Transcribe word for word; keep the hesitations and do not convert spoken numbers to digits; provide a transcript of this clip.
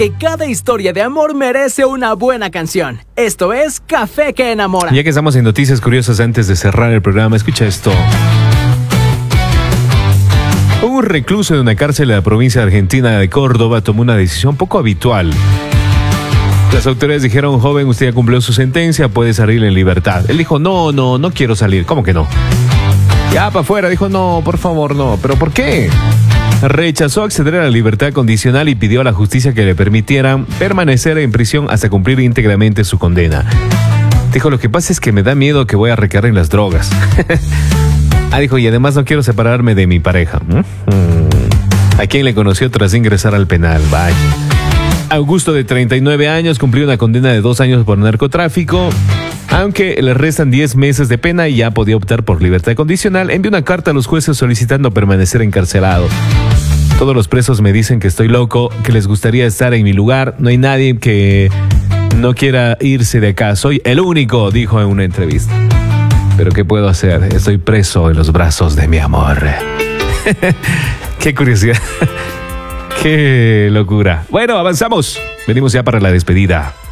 porque cada historia de amor merece una buena canción. Esto es Café que Enamora. Ya que estamos en noticias curiosas antes de cerrar el programa, escucha esto. Un recluso de una cárcel de la provincia argentina de Córdoba tomó una decisión poco habitual. Las autoridades dijeron: joven, usted ya cumplió su sentencia, puede salir en libertad. Él dijo: no, no, no quiero salir. ¿Cómo que no? Ya, para afuera. Dijo: no, por favor, no. ¿Pero por qué? Rechazó acceder a la libertad condicional y pidió a la justicia que le permitieran permanecer en prisión hasta cumplir íntegramente su condena. Dijo: lo que pasa es que me da miedo que voy a recaer en las drogas. Ah, dijo, y además no quiero separarme de mi pareja. ¿Mm? ¿A quién le conoció tras ingresar al penal? Vaya. Augusto, de treinta y nueve años, cumplió una condena de dos años por narcotráfico. Aunque le restan diez meses de pena y ya podía optar por libertad condicional, envió una carta a los jueces solicitando permanecer encarcelado. Todos los presos me dicen que estoy loco, que les gustaría estar en mi lugar. No hay nadie que no quiera irse de acá. Soy el único, dijo en una entrevista. Pero ¿qué puedo hacer? Estoy preso en los brazos de mi amor. Qué curiosidad. Qué locura. Bueno, avanzamos. Venimos ya para la despedida.